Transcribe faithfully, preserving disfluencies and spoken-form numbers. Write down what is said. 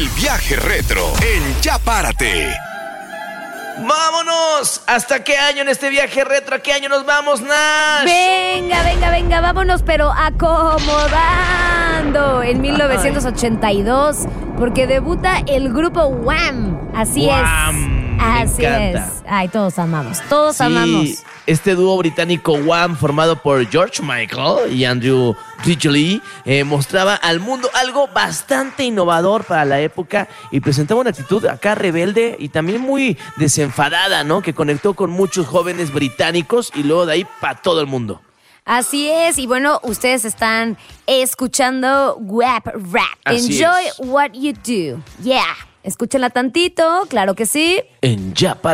El viaje retro en Ya Párate. ¡Vámonos! ¿Hasta qué año en este viaje retro? ¿A qué año nos vamos, Nash? Venga, venga, venga, vámonos, pero acomodando. En mil novecientos ochenta y dos, porque debuta el grupo Wham. Así Wham, es. Así me encanta. es. Ay, todos amamos, todos Sí, amamos. este dúo británico Wham, formado por George Michael y Andrew Ridgeley, eh, mostraba al mundo algo bastante innovador para la época y presentaba una actitud acá rebelde y también muy desenfadada, ¿no? Que conectó con muchos jóvenes británicos y luego de ahí para todo el mundo. Así es, y bueno, ustedes están escuchando Wap Rap. Así Enjoy es. what you do. Yeah. Escúchenla tantito, claro que sí. En Ya Párate.